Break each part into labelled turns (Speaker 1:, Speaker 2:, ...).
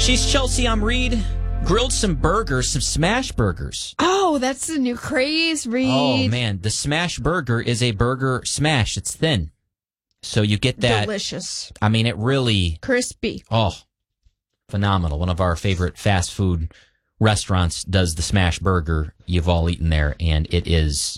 Speaker 1: She's Chelsea. I'm Reed. Grilled some burgers, some smash burgers.
Speaker 2: Oh, that's the new craze, Reed.
Speaker 1: Oh, man. The smash burger is a burger smash. It's thin. So you get that.
Speaker 2: Delicious.
Speaker 1: I mean, it really.
Speaker 2: Crispy.
Speaker 1: Oh, phenomenal. One of our favorite fast food restaurants does the smash burger. You've all eaten there, and it is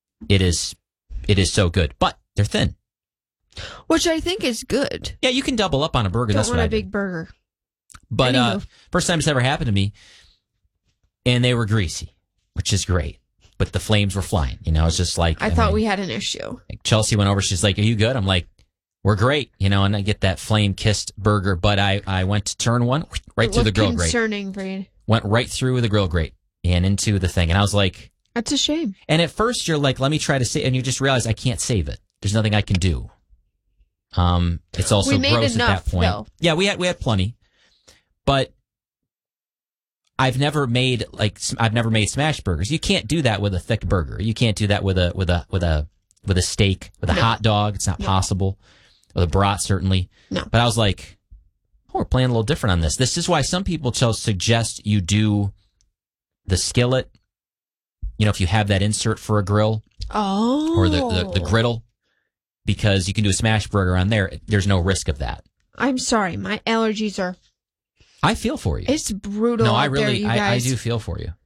Speaker 1: so good. But they're thin.
Speaker 2: Which I think is good.
Speaker 1: Yeah, you can double up on a burger. That's
Speaker 2: Don't
Speaker 1: what
Speaker 2: want
Speaker 1: I
Speaker 2: a
Speaker 1: do.
Speaker 2: big burger.
Speaker 1: But first time it's ever happened to me, and they were greasy, which is great. But the flames were flying. You know, it's just like
Speaker 2: I thought we had an issue.
Speaker 1: Like Chelsea went over. She's like, "Are you good?" I'm like, "We're great." You know, and I get that flame-kissed burger. But I went to turn one right through the grill grate.
Speaker 2: Concerning, Reed.
Speaker 1: Went right through the grill grate and into the thing, and I was like,
Speaker 2: "That's a shame."
Speaker 1: And at first, you're like, "Let me try to save," and you just realize I can't save it. There's nothing I can do. It's also
Speaker 2: we made
Speaker 1: gross
Speaker 2: enough,
Speaker 1: at that point.
Speaker 2: Though.
Speaker 1: Yeah, we had plenty, but I've never made smash burgers. You can't do that with a thick burger. You can't do that with a steak, with a hot dog. It's not possible. With a brat, certainly.
Speaker 2: No.
Speaker 1: But I was like, oh, we're playing a little different on this. This is why some people suggest you do the skillet. You know, if you have that insert for a grill.
Speaker 2: Oh.
Speaker 1: Or the griddle. Because you can do a smash burger on there. There's no risk of that.
Speaker 2: I'm sorry. My allergies are...
Speaker 1: I feel for you.
Speaker 2: It's brutal.
Speaker 1: No,
Speaker 2: I do
Speaker 1: feel for you.